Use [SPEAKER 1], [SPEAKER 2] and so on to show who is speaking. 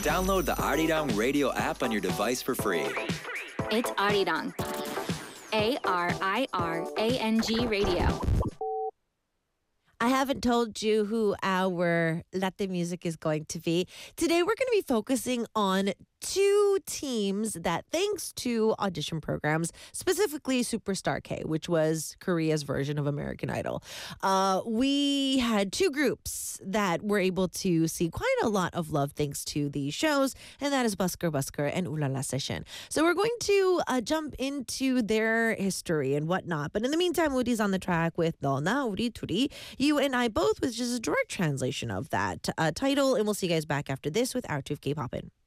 [SPEAKER 1] Download the Arirang radio app on your device for free.
[SPEAKER 2] It's Arirang. ARIRANG Radio.
[SPEAKER 3] I haven't told you who our Latte music is going to be. Today, we're going to be focusing on two teams that, thanks to audition programs, specifically Superstar K, which was Korea's version of American Idol, we had two groups that were able to see quite a lot of love thanks to these shows, and that is Busker Busker and Ulala Session. So we're going to jump into their history and whatnot. But in the meantime, Woody's on the track with 너, 나, 우리, 둘이, you and I both, which is a direct translation of that title. And we'll see you guys back after this with our 2 K-Poppin'.